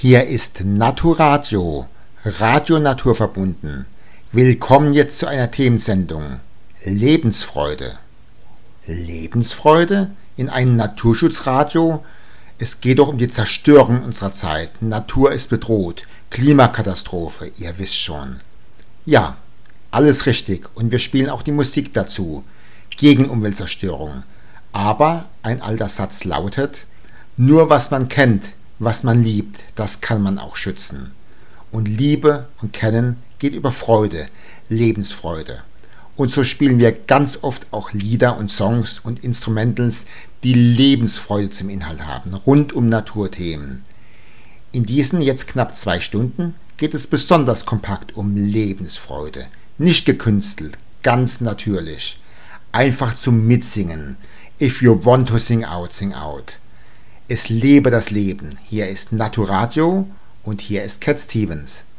Hier ist Naturadio, Radio naturverbunden. Willkommen jetzt zu einer Themensendung. Lebensfreude. Lebensfreude in einem Naturschutzradio? Es geht doch um die Zerstörung unserer Zeit. Natur ist bedroht. Klimakatastrophe, ihr wisst schon. Ja, alles richtig und wir spielen auch die Musik dazu. Gegen Umweltzerstörung. Aber ein alter Satz lautet: Nur was man kennt, was man liebt, das kann man auch schützen. Und Liebe und Kennen geht über Freude, Lebensfreude. Und so spielen wir ganz oft auch Lieder und Songs und Instrumentals, die Lebensfreude zum Inhalt haben, rund um Naturthemen. In diesen jetzt knapp 2 Stunden geht es besonders kompakt um Lebensfreude. Nicht gekünstelt, ganz natürlich. Einfach zum Mitsingen. If you want to sing out, sing out. Es lebe das Leben. Hier ist Naturadio und hier ist Cat Stevens.